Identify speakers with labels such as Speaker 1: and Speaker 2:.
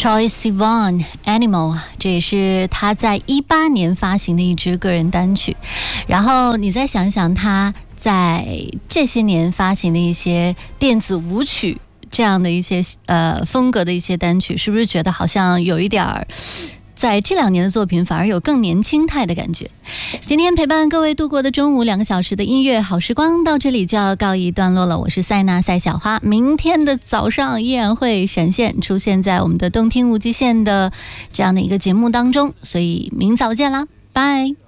Speaker 1: Troye Sivan Animal， 这也是他在18年发行的一支个人单曲。然后你再想想他在这些年发行的一些电子舞曲这样的一些风格的一些单曲，是不是觉得好像有一点儿在这2年的作品反而有更年轻态的感觉？今天陪伴各位度过的中午2个小时的音乐好时光到这里就要告一段落了。我是塞娜赛小花，明天的早上依然会闪现出现在我们的动听无极限的这样的一个节目当中，所以明早见啦，拜。